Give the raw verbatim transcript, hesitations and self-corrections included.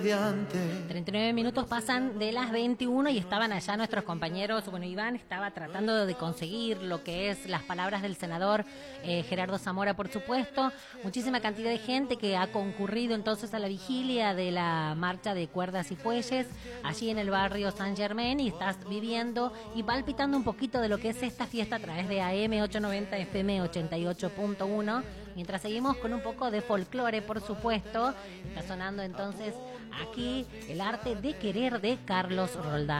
treinta y nueve minutos pasan de las veintiuno y estaban allá nuestros compañeros. Bueno, Iván estaba tratando de conseguir lo que es las palabras del senador eh, Gerardo Zamora, por supuesto. Muchísima cantidad de gente que ha concurrido entonces a la vigilia de la marcha de cuerdas y fuelles allí en el barrio San Germán, y estás viviendo y palpitando un poquito de lo que es esta fiesta a través de A M ochocientos noventa F M ochenta y ocho punto uno. Mientras seguimos con un poco de folclore, por supuesto, está sonando entonces aquí el arte de querer de Carlos Roldán.